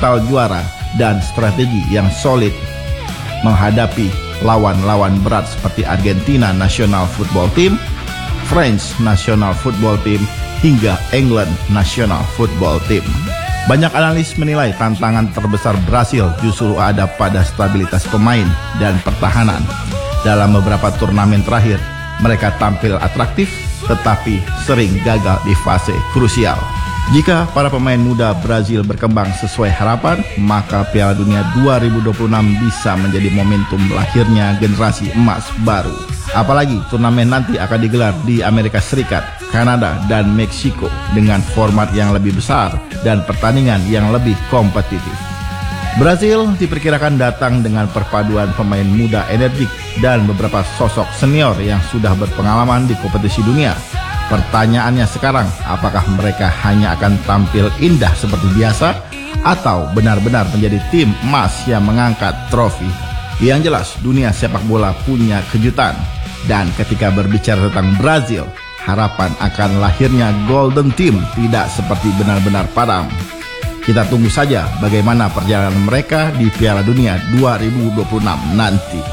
mental juara dan strategi yang solid menghadapi lawan-lawan berat seperti Argentina National Football Team, French National Football Team, hingga England National Football Team. Banyak analis menilai tantangan terbesar Brasil justru ada pada stabilitas pemain dan pertahanan. Dalam beberapa turnamen terakhir, mereka tampil atraktif tetapi sering gagal di fase krusial. Jika para pemain muda Brazil berkembang sesuai harapan, maka Piala Dunia 2026 bisa menjadi momentum lahirnya generasi emas baru. Apalagi turnamen nanti akan digelar di Amerika Serikat, Kanada, dan Meksiko dengan format yang lebih besar dan pertandingan yang lebih kompetitif. Brazil diperkirakan datang dengan perpaduan pemain muda energik dan beberapa sosok senior yang sudah berpengalaman di kompetisi dunia. Pertanyaannya sekarang, apakah mereka hanya akan tampil indah seperti biasa atau benar-benar menjadi tim emas yang mengangkat trofi? Yang jelas, dunia sepak bola punya kejutan. Dan ketika berbicara tentang Brazil, harapan akan lahirnya Golden Team tidak seperti benar-benar padam. Kita tunggu saja bagaimana perjalanan mereka di Piala Dunia 2026 nanti.